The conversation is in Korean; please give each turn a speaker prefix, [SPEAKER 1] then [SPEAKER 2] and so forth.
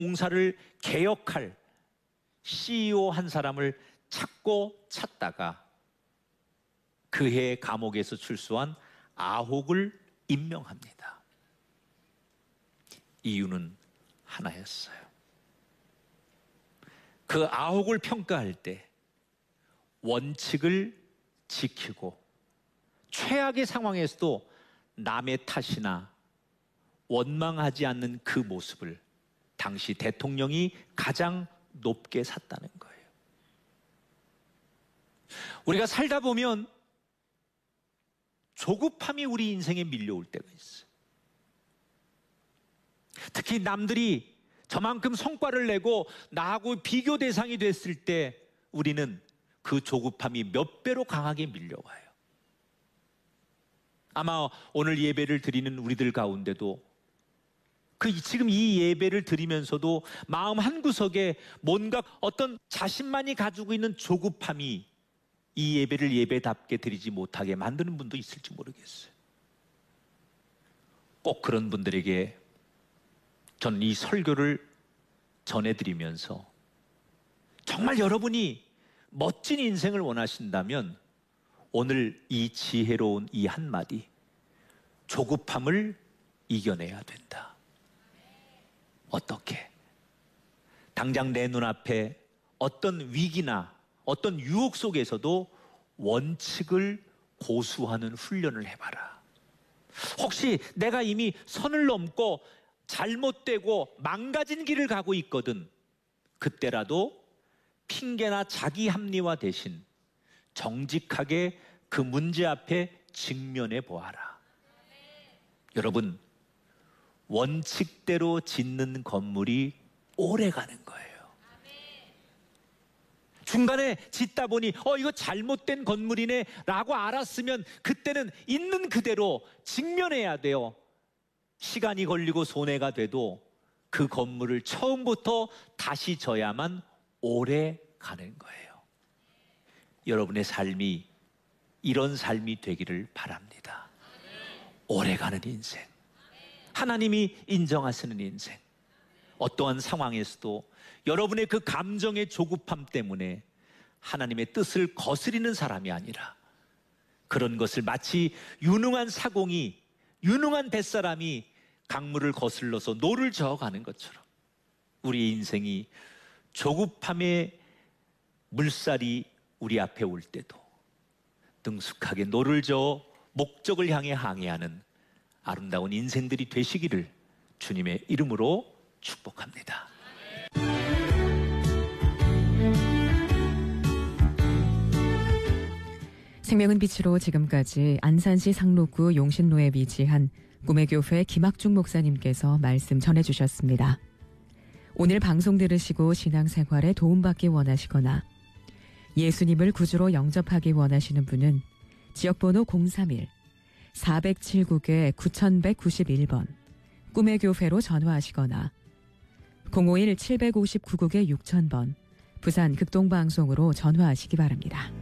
[SPEAKER 1] 공사를 개혁할 CEO 한 사람을 찾다가 그해 감옥에서 출소한 아홉을 임명합니다. 이유는 하나였어요. 그 아홉을 평가할 때 원칙을 지키고 최악의 상황에서도 남의 탓이나 원망하지 않는 그 모습을 당시 대통령이 가장 높게 샀다는 거예요. 우리가 살다 보면 조급함이 우리 인생에 밀려올 때가 있어요. 특히 남들이 저만큼 성과를 내고 나하고 비교 대상이 됐을 때 우리는 그 조급함이 몇 배로 강하게 밀려와요. 아마 오늘 예배를 드리는 우리들 가운데도 지금 이 예배를 드리면서도 마음 한구석에 뭔가 어떤 자신만이 가지고 있는 조급함이 이 예배를 예배답게 드리지 못하게 만드는 분도 있을지 모르겠어요. 꼭 그런 분들에게 저는 이 설교를 전해드리면서 정말 여러분이 멋진 인생을 원하신다면 오늘 이 지혜로운 이 한마디, 조급함을 이겨내야 된다. 어떻게? 당장 내 눈앞에 어떤 위기나 어떤 유혹 속에서도 원칙을 고수하는 훈련을 해봐라. 혹시 내가 이미 선을 넘고 잘못되고 망가진 길을 가고 있거든. 그때라도 핑계나 자기 합리화 대신 정직하게 그 문제 앞에 직면해 보아라. 여러분, 원칙대로 짓는 건물이 오래 가는 거예요. 중간에 짓다 보니 이거 잘못된 건물이네 라고 알았으면 그때는 있는 그대로 직면해야 돼요. 시간이 걸리고 손해가 돼도 그 건물을 처음부터 다시 져야만 오래 가는 거예요. 여러분의 삶이 이런 삶이 되기를 바랍니다. 오래 가는 인생, 하나님이 인정하시는 인생, 어떠한 상황에서도 여러분의 그 감정의 조급함 때문에 하나님의 뜻을 거스리는 사람이 아니라 그런 것을 마치 유능한 사공이, 유능한 뱃사람이 강물을 거슬러서 노를 저어가는 것처럼 우리 인생이 조급함의 물살이 우리 앞에 올 때도 능숙하게 노를 저어 목적을 향해 항해하는 아름다운 인생들이 되시기를 주님의 이름으로 축복합니다.
[SPEAKER 2] 생명은 빛으로 지금까지 안산시 상록구 용신로에 위치한 꿈의 교회 김학중 목사님께서 말씀 전해주셨습니다. 오늘 방송 들으시고 신앙생활에 도움받기 원하시거나 예수님을 구주로 영접하기 원하시는 분은 지역번호 031-407국에-9191번 꿈의 교회로 전화하시거나 051-759국에-6000번 부산 극동방송으로 전화하시기 바랍니다.